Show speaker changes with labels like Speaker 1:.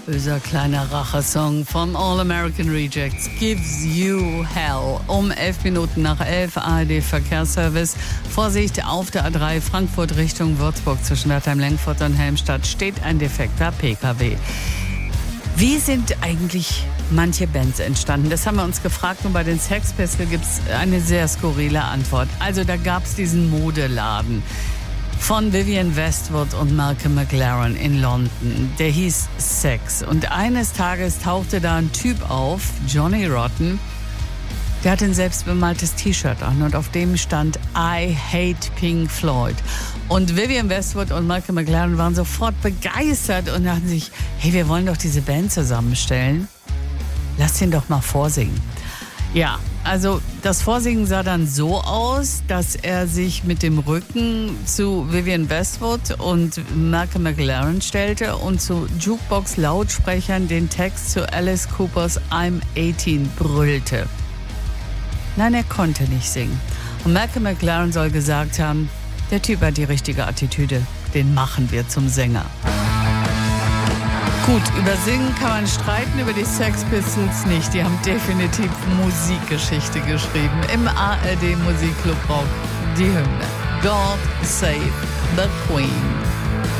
Speaker 1: Böser kleiner Rachesong vom All American Rejects, Gives You Hell. Um 11 Minuten nach 11, ARD Verkehrsservice. Vorsicht, auf der A3 Frankfurt Richtung Würzburg zwischen Wertheim-Lengfurt und Helmstadt steht ein defekter PKW. Wie sind eigentlich manche Bands entstanden? Das haben wir uns gefragt und bei den Sex Pistols gibt es eine sehr skurrile Antwort. Also da gab es diesen Modeladen von Vivienne Westwood und Malcolm McLaren in London. Der hieß Sex. Und eines Tages tauchte da ein Typ auf, Johnny Rotten. Der hatte ein selbstbemaltes T-Shirt an und auf dem stand I hate Pink Floyd. Und Vivienne Westwood und Malcolm McLaren waren sofort begeistert und dachten sich, hey, wir wollen doch diese Band zusammenstellen. Lass ihn doch mal vorsingen. Ja, also das Vorsingen sah dann so aus, dass er sich mit dem Rücken zu Vivienne Westwood und Malcolm McLaren stellte und zu Jukebox-Lautsprechern den Text zu Alice Coopers I'm 18 brüllte. Nein, er konnte nicht singen. Und Malcolm McLaren soll gesagt haben, der Typ hat die richtige Attitüde, den machen wir zum Sänger. Gut, über Singen kann man streiten, über die Sex Pistols nicht. Die haben definitiv Musikgeschichte geschrieben. Im ARD Musikclub Rock die Hymne God Save the Queen.